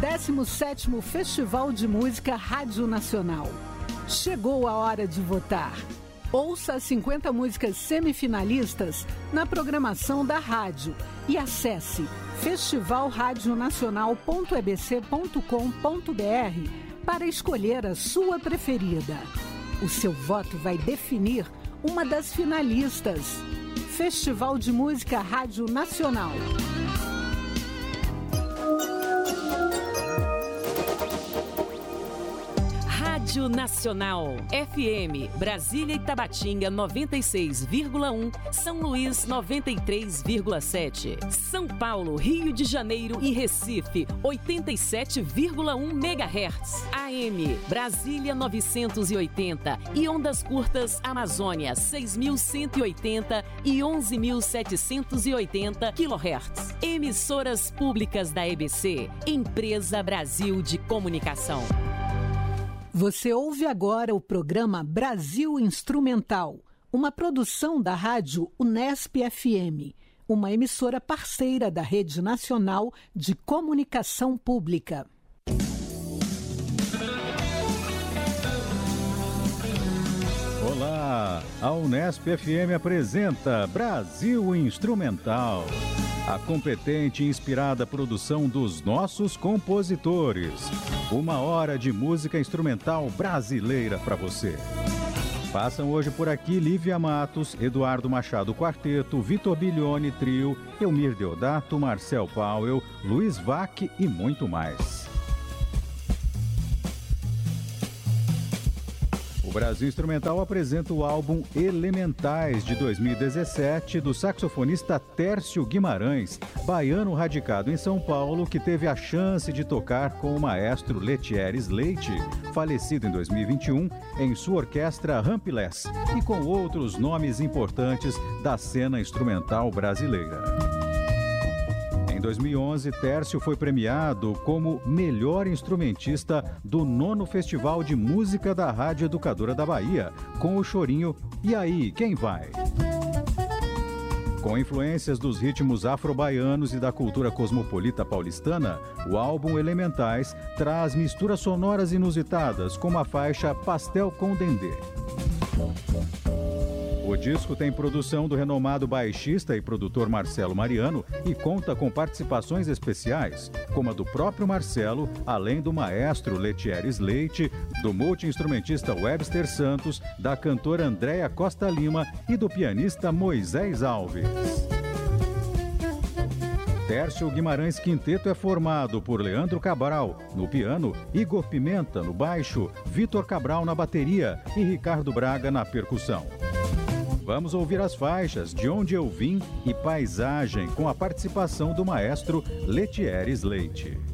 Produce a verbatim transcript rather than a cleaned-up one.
décimo sétimo Festival de Música Rádio Nacional. Chegou a hora de votar. Ouça as cinquenta músicas semifinalistas na programação da rádio e acesse festival radio nacional ponto e b c ponto com ponto b r para escolher a sua preferida. O seu voto vai definir uma das finalistas. Festival de Música Rádio Nacional. Rádio Nacional, F M, Brasília e Tabatinga noventa e seis vírgula um, São Luís noventa e três vírgula sete, São Paulo, Rio de Janeiro e Recife oitenta e sete vírgula um megahertz, A M, Brasília novecentos e oitenta e ondas curtas Amazônia seis mil cento e oitenta e onze mil setecentos e oitenta quilohertz. Emissoras públicas da E B C, Empresa Brasil de Comunicação. Você ouve agora o programa Brasil Instrumental, uma produção da rádio Unesp F M, uma emissora parceira da Rede Nacional de Comunicação Pública. Olá, a Unesp F M apresenta Brasil Instrumental, a competente e inspirada produção dos nossos compositores. Uma hora de música instrumental brasileira para você. Passam hoje por aqui Lívia Matos, Eduardo Machado Quarteto, Vitor Bilione Trio, Elmir Deodato, Marcel Powell, Luiz Vac e muito mais. O Brasil Instrumental apresenta o álbum Elementais de dois mil e dezessete do saxofonista Tércio Guimarães, baiano radicado em São Paulo, que teve a chance de tocar com o maestro Letieres Leite, falecido em dois mil e vinte e um, em sua orquestra Rampilés, e com outros nomes importantes da cena instrumental brasileira. Em dois mil e onze, Tércio foi premiado como melhor instrumentista do nono Festival de Música da Rádio Educadora da Bahia, com o chorinho E Aí, Quem Vai? Com influências dos ritmos afro-baianos e da cultura cosmopolita paulistana, o álbum Elementais traz misturas sonoras inusitadas, como a faixa Pastel com Dendê. O disco tem produção do renomado baixista e produtor Marcelo Mariano e conta com participações especiais, como a do próprio Marcelo, além do maestro Letieres Leite, do multi-instrumentista Webster Santos, da cantora Andréa Costa Lima e do pianista Moisés Alves. Tércio Guimarães Quinteto é formado por Leandro Cabral, no piano, Igor Pimenta, no baixo, Vitor Cabral na bateria e Ricardo Braga na percussão. Vamos ouvir as faixas De Onde Eu Vim e Paisagem, com a participação do maestro Letieres Leite.